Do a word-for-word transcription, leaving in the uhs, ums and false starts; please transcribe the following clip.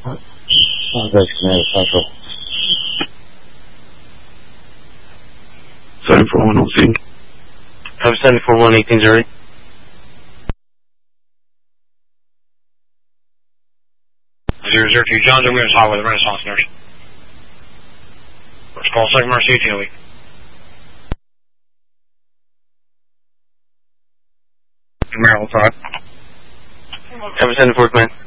Contact Command Central. seven four one oh C. I'm seven four one eighteen zero. Zero zero two, John, I'm going to talk with the Renaissance nurse. Let's call Second Mercy eighteen a week. Maryland, five. Have a seven four, man.